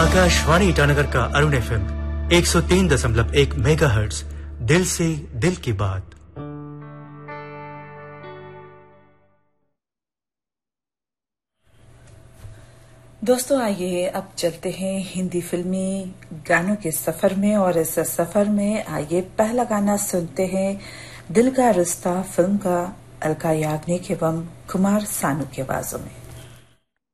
आकाशवाणी ईटानगर का Arun FM 103.1 megahertz, दिल से दिल की बात। दोस्तों आइए अब चलते हैं हिंदी फिल्मी गानों के सफर में, और इस सफर में आइए पहला गाना सुनते हैं दिल का रिश्ता फिल्म का, अलका याग्निक एवं कुमार सानू की आवाजों में।